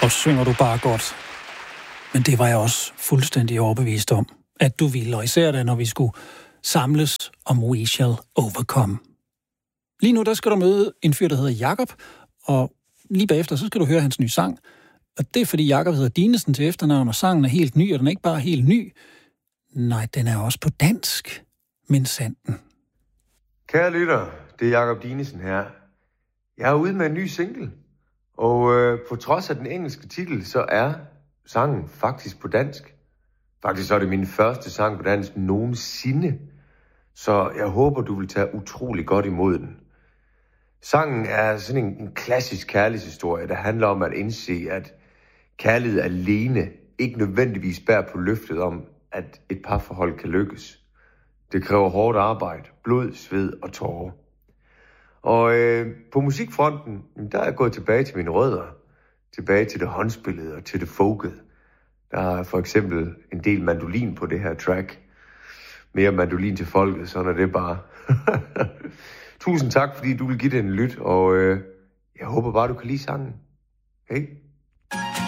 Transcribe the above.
Og synger du bare godt. Men det var jeg også fuldstændig overbevist om, at du ville, og især da, når vi skulle samles om We Shall Overcome. Lige nu, der skal du møde en fyr, der hedder Jakob, og lige bagefter, så skal du høre hans nye sang. Og det er, fordi Jakob hedder Dinesen til efternavn, og sangen er helt ny, og den er ikke bare helt ny. Nej, den er også på dansk, men sanden. Kære lytter, det er Jakob Dinesen her. Jeg er ude med en ny single, og på trods af den engelske titel, så er sangen faktisk på dansk. Faktisk så er det min første sang på dansk nogensinde, så jeg håber, du vil tage utrolig godt imod den. Sangen er sådan en klassisk kærlighedshistorie, der handler om at indse, at kærlighed alene ikke nødvendigvis bærer på løftet om, at et parforhold kan lykkes. Det kræver hårdt arbejde, blod, sved og tårer. Og på musikfronten, der er jeg gået tilbage til mine rødder. Tilbage til det håndspillede og til det folkede. Der er for eksempel en del mandolin på det her track. Mere mandolin til folket, sådan er det bare. Tusind tak, fordi du vil give det en lyt, og jeg håber bare, du kan lide sangen. Hej.